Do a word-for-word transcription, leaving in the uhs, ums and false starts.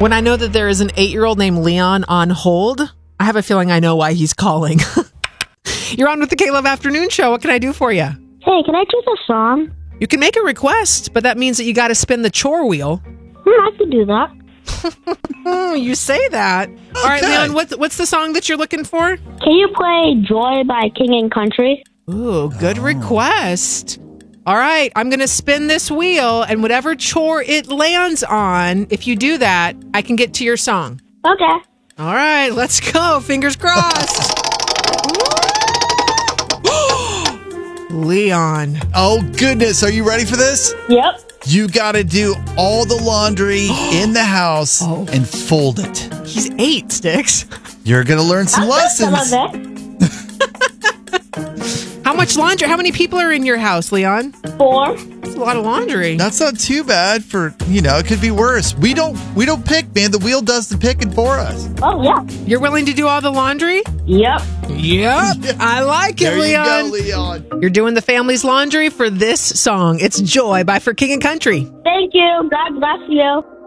When I know that there is an eight-year-old named Leon on hold, I have a feeling I know why he's calling. You're on with the K-Love Afternoon Show. What can I do for you? Hey, can I choose a song? You can make a request, but that means that you got to spin the chore wheel. Hmm, I can do that. You say that. Okay. All right, Leon, what's, what's the song that you're looking for? Can you play Joy by King and Country? Ooh, good request. All right, I'm going to spin this wheel, and whatever chore it lands on, if you do that, I can get to your song. Okay. All right, let's go. Fingers crossed. Leon. Oh, goodness. Are you ready for this? Yep. You got to do all the laundry in the house Oh. and fold it. He's eight, Sticks. You're going to learn some I'll do some lessons. of it. How much laundry? How many people are in your house, Leon? Four. That's a lot of laundry. That's not too bad for, you know, it could be worse. We don't we don't pick, man. The wheel does the picking for us. Oh, yeah. You're willing to do all the laundry? Yep. Yep. I like it, There Leon. you go, Leon. You're doing the family's laundry for this song. It's Joy by For King and Country. Thank you. God bless you.